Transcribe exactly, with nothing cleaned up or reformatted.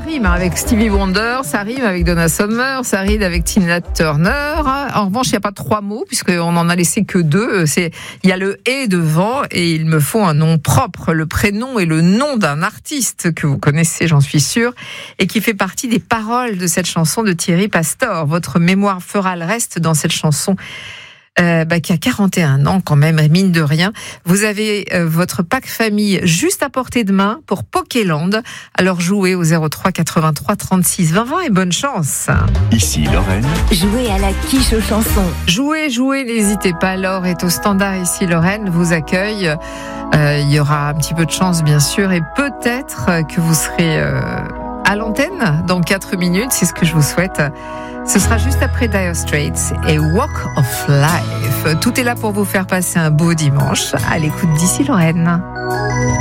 rime avec Stevie Wonder, ça rime avec Donna Summer, ça rime avec Tina Turner. En revanche, il n'y a pas trois mots, puisqu'on en a laissé que deux. C'est, il y a le « et » devant, et il me faut un nom propre, le prénom et le nom d'un artiste que vous connaissez, j'en suis sûre, et qui fait partie des paroles de cette chanson de Thierry Pastor. Votre mémoire fera le reste dans cette chanson. Euh, bah, qui a quarante et un ans quand même, mine de rien. Vous avez euh, votre pack famille juste à portée de main pour Pokéland. Alors jouez au zéro trois quatre-vingt-trois trente-six vingt vingt et bonne chance. Ici Lorraine. Jouez à la quiche aux chansons. Jouez, jouez, n'hésitez pas. Laure est au standard ici. Lorraine vous accueille. Euh, il y aura un petit peu de chance bien sûr et peut-être que vous serez euh, à l'antenne dans quatre minutes. C'est ce que je vous souhaite. Ce sera juste après Dire Straits et Walk of Life. Tout est là pour vous faire passer un beau dimanche à l'écoute d'Ici Lorraine.